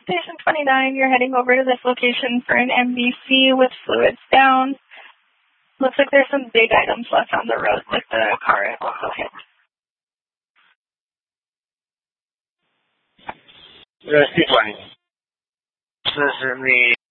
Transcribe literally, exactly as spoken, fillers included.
Station twenty-nine, you're heading over to this location for an M B C with fluids down. Looks like there's some big items left on the road with the car it also hit. Uh, C twenty. This is in the